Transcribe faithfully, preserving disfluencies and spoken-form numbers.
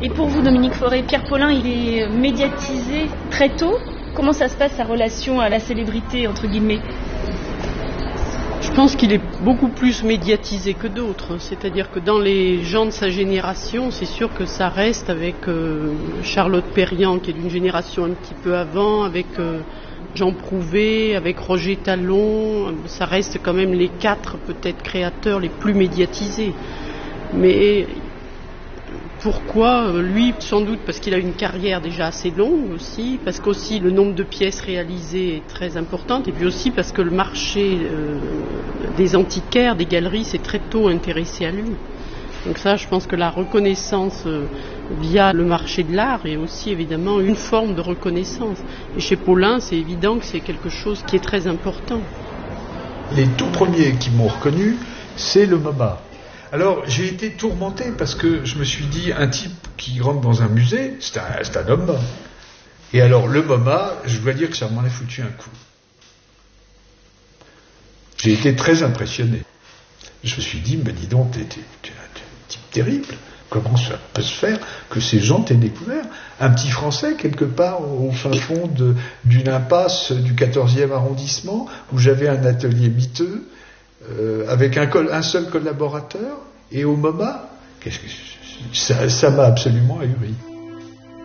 Et pour vous, Dominique Fauré, Pierre Paulin, il est médiatisé très tôt. Comment ça se passe, sa relation à la célébrité, entre guillemets ? Je pense qu'il est beaucoup plus médiatisé que d'autres. C'est-à-dire que dans les gens de sa génération, c'est sûr que ça reste avec euh, Charlotte Perriand, qui est d'une génération un petit peu avant, avec euh, Jean Prouvé, avec Roger Tallon. Ça reste quand même les quatre, peut-être, créateurs les plus médiatisés. Mais pourquoi lui? Sans doute parce qu'il a une carrière déjà assez longue aussi, parce qu'aussi le nombre de pièces réalisées est très important, et puis aussi parce que le marché euh, des antiquaires, des galeries, s'est très tôt intéressé à lui. Donc ça, je pense que la reconnaissance euh, via le marché de l'art est aussi évidemment une forme de reconnaissance. Et chez Paulin, c'est évident que c'est quelque chose qui est très important. Les tout premiers qui m'ont reconnu, c'est le MoMA. Alors, j'ai été tourmenté parce que je me suis dit, un type qui rentre dans un musée, c'est un, c'est un homme. Et alors, le MoMA, je dois dire que ça m'en a foutu un coup. J'ai été très impressionné. Je me suis dit, mais dis donc, t'es, t'es, t'es un type terrible. Comment ça peut se faire que ces gens t'aient découvert? Un petit Français, quelque part, au fin fond de, d'une impasse du quatorzième arrondissement, où j'avais un atelier miteux, Euh, avec un, col- un seul collaborateur, et au MoMA, qu'est-ce que ça, ça m'a absolument ahuri.